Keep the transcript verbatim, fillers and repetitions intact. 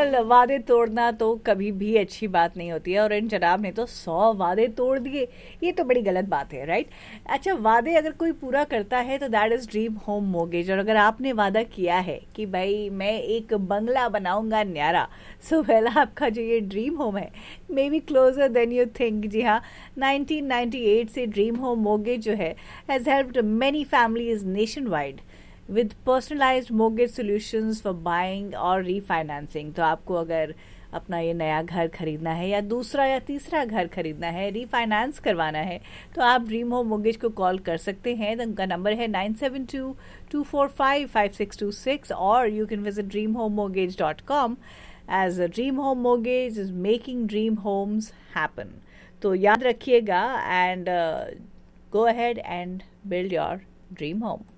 Well well, वादे तोड़ना तो कभी भी अच्छी बात नहीं होती है, और इन जनाब ने तो सौ वादे तोड़ दिए, ये तो बड़ी गलत बात है, राइट। अच्छा, वादे अगर कोई पूरा करता है तो that is dream home mortgage. और अगर आपने वादा किया है कि भाई मैं एक बंगला बनाऊंगा न्यारा, सो वेल आपका जो ये ड्रीम होम है may be closer then you think. जी हाँ, नाइनटीन नाइंटी एट से ड्रीम होम मोर्गेज जो है has helped many families nation wide with personalized mortgage solutions for buying और refinancing। तो आपको अगर अपना ये नया घर खरीदना है या दूसरा या तीसरा घर खरीदना है, रीफाइनेंस करवाना है, तो आप ड्रीम होम मोर्गेज को कॉल कर सकते हैं। तो उनका नंबर है nine seven to to four five five six to six, और you can visit dream home mortgage dot com as a dream home mortgage is making dream Holmes happen. तो याद रखिएगा and go ahead and build your dream home.